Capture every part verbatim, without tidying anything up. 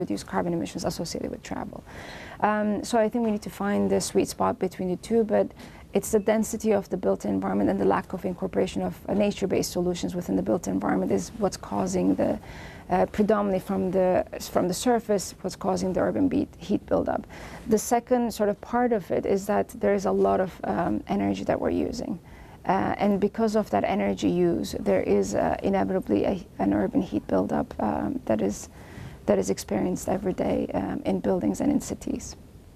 reduce carbon emissions associated with travel. Um, so I think we need to find the sweet spot between the two, but it's the density of the built environment and the lack of incorporation of uh, nature-based solutions within the built environment is what's causing the, uh, predominantly from the, from the surface, what's causing the urban beat, heat buildup. The second sort of part of it is that there is a lot of um, energy that we're using. Uh, and because of that energy use, there is uh, inevitably a, an urban heat buildup um, that is that is experienced every day um, in buildings and in cities.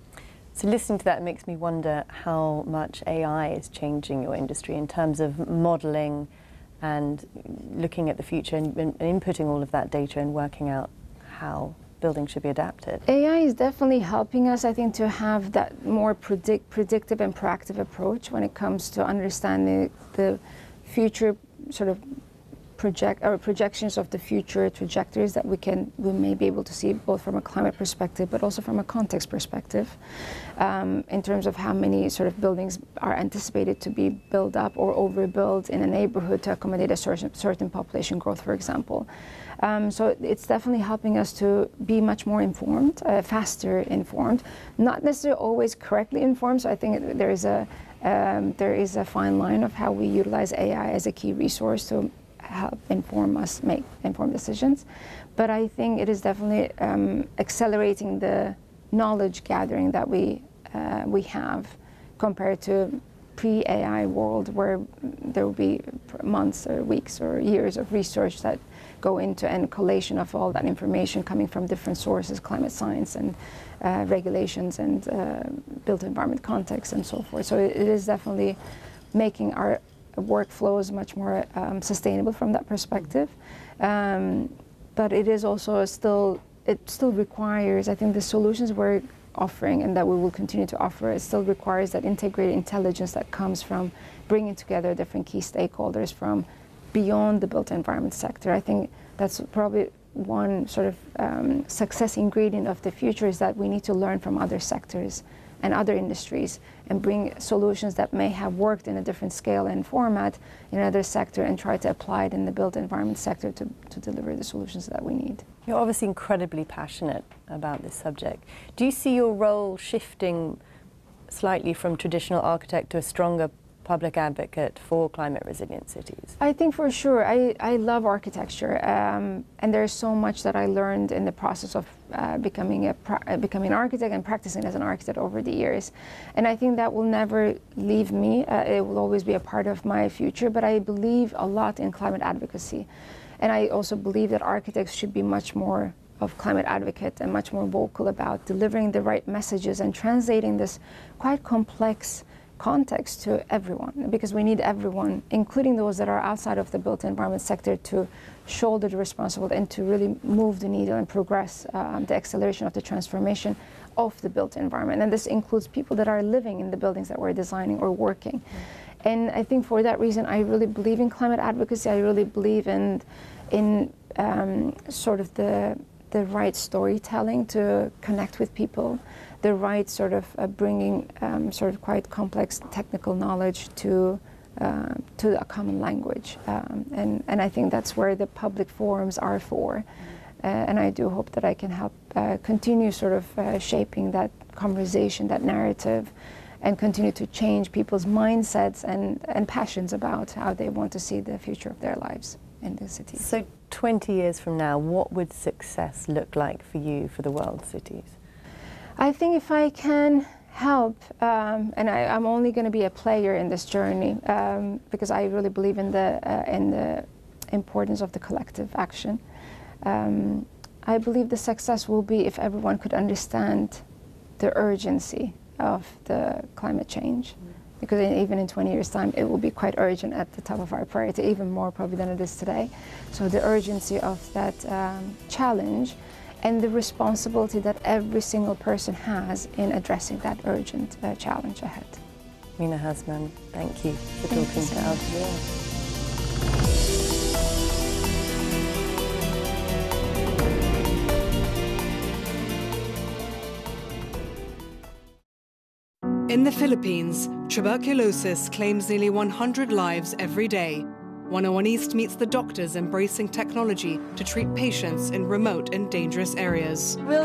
So listening to that makes me wonder how much A I is changing your industry in terms of modelling and looking at the future and, and inputting all of that data and working out how buildings should be adapted. A I is definitely helping us, I think, to have that more predict, predictive and proactive approach when it comes to understanding the future sort of project or projections of the future trajectories that we can we may be able to see both from a climate perspective but also from a context perspective um, in terms of how many sort of buildings are anticipated to be built up or overbuilt in a neighborhood to accommodate a certain, certain population growth, for example. Um, so it's definitely helping us to be much more informed, uh, faster informed, not necessarily always correctly informed. So I think there is a um, there is a fine line of how we utilize A I as a key resource to help inform us make informed decisions. But I think it is definitely um, accelerating the knowledge gathering that we uh, we have compared to pre-A I world where there will be months or weeks or years of research that go into and collation of all that information coming from different sources, climate science and uh, regulations and uh, built environment context and so forth. So it, it is definitely making our workflows much more um, sustainable from that perspective. Um, but it is also still, it still requires, I think the solutions we're offering and that we will continue to offer, it still requires that integrated intelligence that comes from bringing together different key stakeholders from beyond the built environment sector. I think that's probably one sort of um, success ingredient of the future, is that we need to learn from other sectors and other industries and bring solutions that may have worked in a different scale and format in another sector and try to apply it in the built environment sector to, to deliver the solutions that we need. You're obviously incredibly passionate about this subject. Do you see your role shifting slightly from traditional architect to a stronger public advocate for climate resilient cities? I think for sure. I, I love architecture, um, and there's so much that I learned in the process of uh, becoming a uh, becoming an architect and practicing as an architect over the years. And I think that will never leave me. Uh, it will always be a part of my future, but I believe a lot in climate advocacy. And I also believe that architects should be much more of climate advocate and much more vocal about delivering the right messages and translating this quite complex context to everyone, because we need everyone, including those that are outside of the built environment sector, to shoulder the responsibility and to really move the needle and progress um, the acceleration of the transformation of the built environment. And this includes people that are living in the buildings that we're designing or working. Mm-hmm. And I think for that reason, I really believe in climate advocacy. I really believe in, in um, sort of the, the right storytelling to connect with people, the right sort of uh, bringing um, sort of quite complex technical knowledge to uh, to a common language, um, and and I think that's where the public forums are for, uh, and I do hope that I can help uh, continue sort of uh, shaping that conversation, that narrative, and continue to change people's mindsets and and passions about how they want to see the future of their lives in the cities. So twenty years from now, what would success look like for you for the world cities? I think if I can help, um, and I, I'm only going to be a player in this journey, um, because I really believe in the uh, in the importance of the collective action. Um, I believe the success will be if everyone could understand the urgency of the climate change, mm. because in, even in twenty years' time, it will be quite urgent at the top of our priority, even more probably than it is today. So the urgency of that um, challenge, and the responsibility that every single person has in addressing that urgent uh, challenge ahead. Mina Hasman, thank you for thank talking you so to Out of the In the Philippines, tuberculosis claims nearly one hundred lives every day. one oh one East meets the doctors embracing technology to treat patients in remote and dangerous areas. We'll